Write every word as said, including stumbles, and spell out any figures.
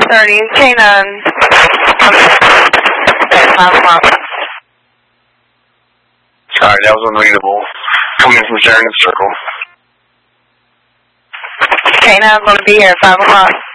thirty, K nine. At five o'clock. Sorry, that was unreadable. Coming from Sharon Circle. K nine is going to be here at five o'clock.